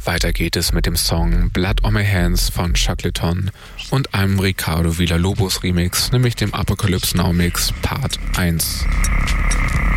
Weiter geht es mit dem Song Blood on My Hands von Shackleton und einem Ricardo Villalobos Remix, nämlich dem Apocalypse Now Mix Part 1.